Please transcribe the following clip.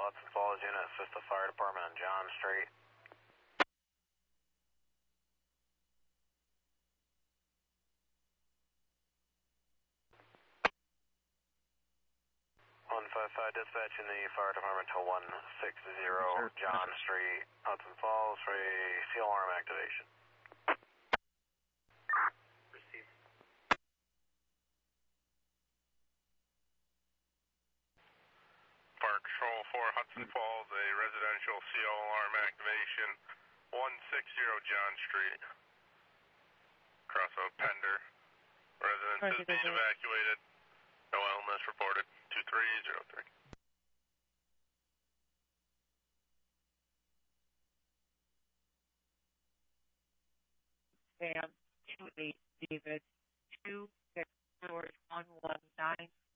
Hudson Falls unit, assist the fire department on John Street. 155 dispatching the fire department to 160 John Street, Hudson Falls for a seal alarm activation. Received. Fire Control 4 Hudson Falls, a residential seal alarm activation, 160 John Street. Crossroad Pender. Residence is being evacuated. No illness reported. 2303. Sam 28 David 26 George 119